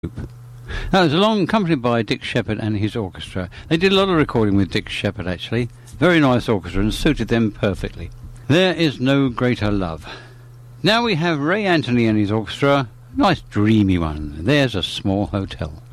That was along accompanied by Dick Sheppard and his orchestra. They did a lot of recording with Dick Sheppard, actually. Very nice orchestra and suited them perfectly. There is no greater love. Now we have Ray Anthony and his orchestra. Nice dreamy one. There's a small hotel.